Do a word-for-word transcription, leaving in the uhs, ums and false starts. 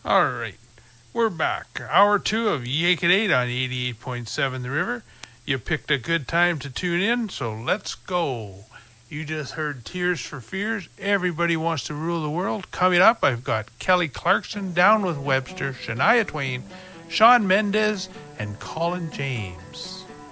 All right, we're back. Hour two of Yake at eight on eighty-eight point seven The River. You picked a good time to tune in, so let's go. You just heard Tears for Fears. Everybody Wants to Rule the World. Coming up, I've got Kelly Clarkson, Down with Webster, Shania Twain, Shawn Mendes, and Colin James.